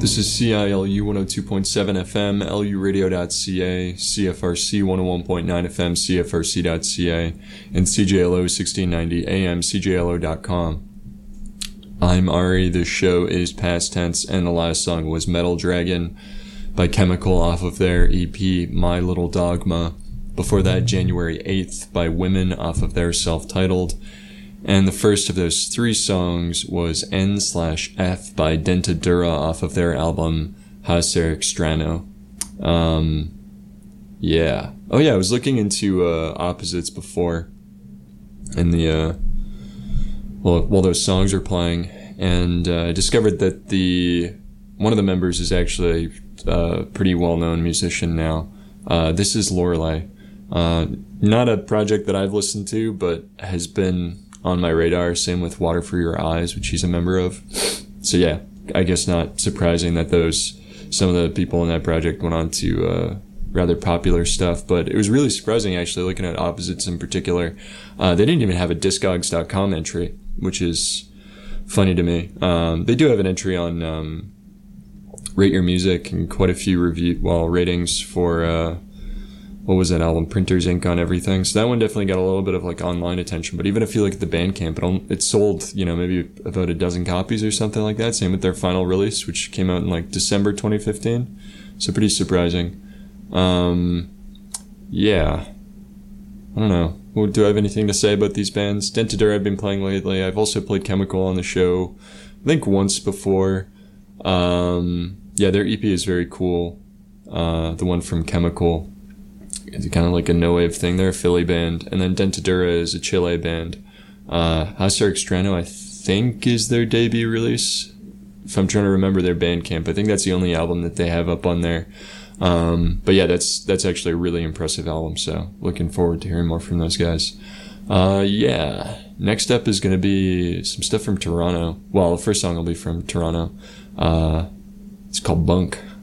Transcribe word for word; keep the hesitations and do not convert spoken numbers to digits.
This is C I L U one oh two point seven F M, L U radio dot C A, C F R C one oh one point nine F M, C F R C dot C A, and C J L O sixteen ninety A M, C J L O dot com. I'm Ari, the show is past tense, and the last song was Metal Dragon by Chemical off of their E P My Little Dogma. Before that, January eighth by Women off of their self-titled. And the first of those three songs was N slash F by Dentadura off of their album Hacer Extrano. Um, yeah. Oh yeah, I was looking into uh, opposites before in the, uh, well, while those songs were playing, and I uh, discovered that the, one of the members is actually a pretty well-known musician now. Uh, this is Lorelei. Uh, not a project that I've listened to, but has been on my radar. Same with Water for Your Eyes, which he's a member of. So yeah, I guess not surprising that those, some of the people in that project went on to uh, rather popular stuff, but it was really surprising actually looking at opposites in particular. Uh, they didn't even have a discogs dot com entry, which is funny to me. Um, they do have an entry on um, Rate Your Music and quite a few review, well, ratings for, uh, what was that album, Printers Ink on everything. So that one definitely got a little bit of like online attention. But even if you look at the Bandcamp, it, it sold, you know, maybe about a dozen copies or something like that. Same with their final release, which came out in like December twenty fifteen. So pretty surprising. Um, yeah. I don't know. Well, do I have anything to say about these bands? Dentadura I've been playing lately. I've also played Chemical on the show, I think once before. Um, yeah, their E P is very cool. Uh, the one from Chemical. It's kind of like a no-wave thing. They're a Philly band. And then Dentadura is a Chile band. Uh, Hacer Extrano, I think, is their debut release. If I'm trying to remember their Bandcamp, I think that's the only album that they have up on there. Um, but yeah, that's that's actually a really impressive album, so looking forward to hearing more from those guys. Uh, yeah. Next up is going to be some stuff from Toronto. Well, the first song will be from Toronto. Uh, it's called Bunk.